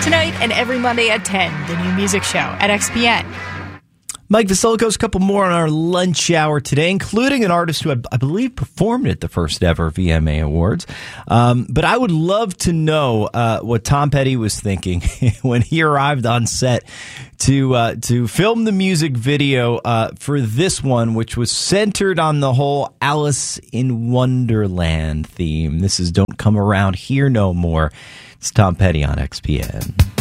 Tonight and every Monday at 10, the New Music Show at XPN. Mike Vasiliko's a couple more on our lunch hour today, including an artist who I believe performed at the first ever VMA Awards. But I would love to know what Tom Petty was thinking when he arrived on set to film the music video for this one, which was centered on the whole Alice in Wonderland theme. This is Don't Come Around Here No More. It's Tom Petty on XPN.